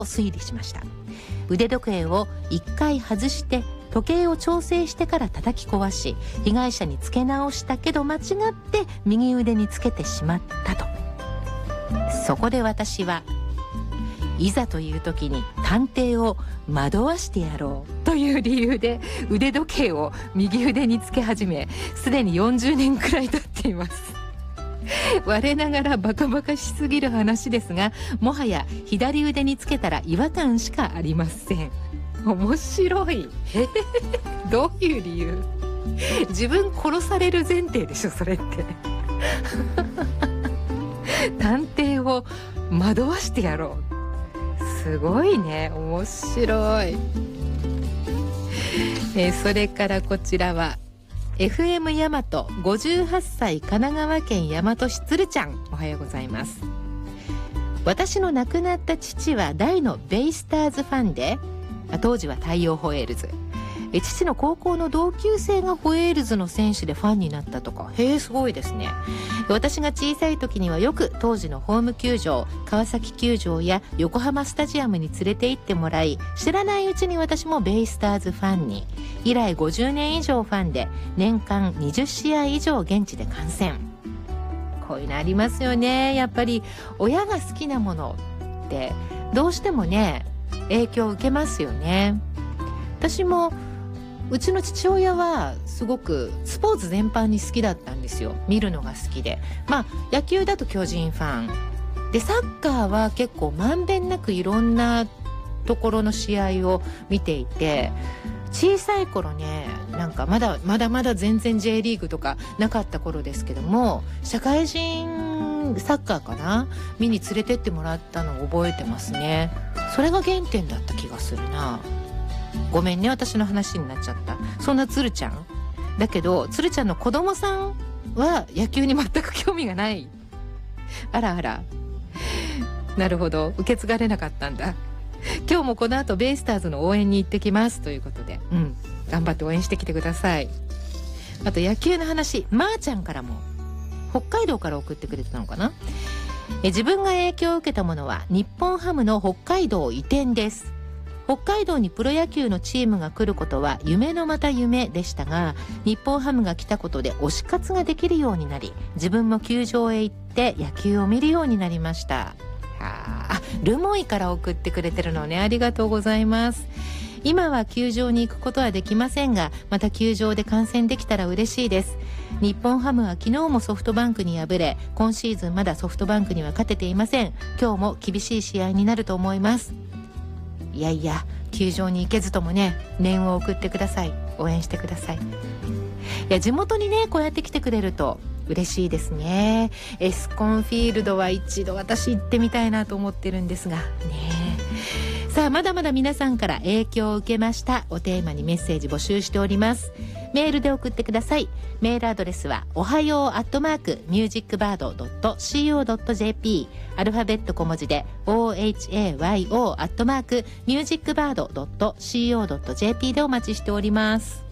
推理しました。腕時計を1回外して時計を調整してから叩き壊し、被害者につけ直したけど間違って右腕につけてしまったと。そこで私はいざという時に探偵を惑わしてやろうという理由で腕時計を右腕につけ始め、すでに40年くらい経っています。我ながらバカバカしすぎる話ですが、もはや左腕につけたら違和感しかありません。面白い。どういう理由？自分殺される前提でしょそれって。探偵を惑わしてやろう、すごいね、面白い。それからこちらは FM 大和58歳神奈川県大和市つるちゃん、おはようございます。私の亡くなった父は大のベイスターズファンで、当時は太陽ホエールズ、父の高校の同級生がホエールズの選手でファンになったとか。へえ、すごいですね。私が小さい時にはよく当時のホーム球場、川崎球場や横浜スタジアムに連れて行ってもらい、知らないうちに私もベイスターズファンに。以来50年以上ファンで、年間20試合以上現地で観戦。こういうのありますよね。やっぱり親が好きなものってどうしてもね影響を受けますよね。私もうちの父親はすごくスポーツ全般に好きだったんですよ。見るのが好きで、野球だと巨人ファンで、サッカーは結構まんべんなくいろんなところの試合を見ていて、小さい頃ね、なんかまだ全然 J リーグとかなかった頃ですけども、社会人サッカーかな、見に連れてってもらったのを覚えてますね。それが原点だった気がするな。ごめんね、私の話になっちゃった。そんなつるちゃんだけど、つるちゃんの子供さんは野球に全く興味がない。あらあら、なるほど、受け継がれなかったんだ。今日もこの後ベイスターズの応援に行ってきますということで、頑張って応援してきてください。あと野球の話、まーちゃんからも北海道から送ってくれてたのかな。自分が影響を受けたものは日本ハムの北海道移転です。北海道にプロ野球のチームが来ることは夢のまた夢でしたが、日本ハムが来たことで推し活ができるようになり、自分も球場へ行って野球を見るようになりました。ルモイから送ってくれてるのね、ありがとうございます。今は球場に行くことはできませんが、また球場で観戦できたら嬉しいです。日本ハムは昨日もソフトバンクに敗れ、今シーズンまだソフトバンクには勝てていません。今日も厳しい試合になると思います。いやいや、球場に行けずともね、念を送ってください。応援してください。いや、地元にねこうやって来てくれると嬉しいですね。エスコンフィールドは一度私行ってみたいなと思ってるんですがね。さあ、まだまだ皆さんから影響を受けましたおテーマにメッセージ募集しております。メールで送ってください。メールアドレスはおはよう@musicbird.co.jp、 アルファベット小文字で ohayo@musicbird.co.jp でお待ちしております。